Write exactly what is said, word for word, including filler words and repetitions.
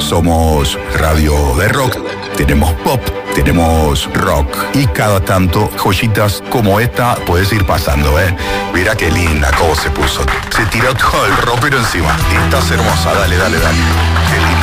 Somos radio de rock, tenemos pop, tenemos rock y cada tanto joyitas como esta puedes ir pasando, ¿eh? Mira qué linda cómo se puso. Se tiró todo el ropero encima. Estás hermosa, dale, dale, dale. Qué linda.